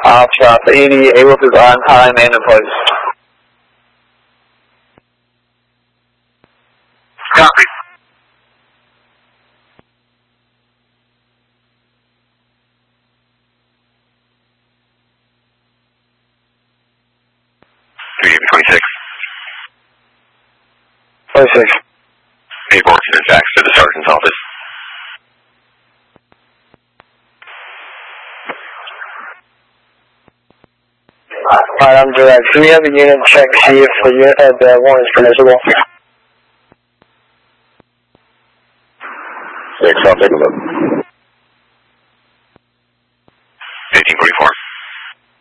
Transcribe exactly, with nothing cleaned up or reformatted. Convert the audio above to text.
Off eighty, A-Wolf is on time and in place. Copy. twenty-six. twenty-six. Paperwork and fax to the sergeant's office. Alright, I'm direct. Can we have the unit check to see if the unit, uh, the warrant is permissible? Six, I'll take a look. eighteen forty-four.